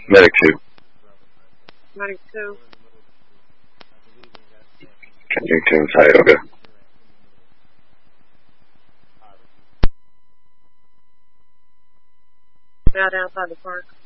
Medic 2. Medic 2. Kensington, Tioga. Out outside the park.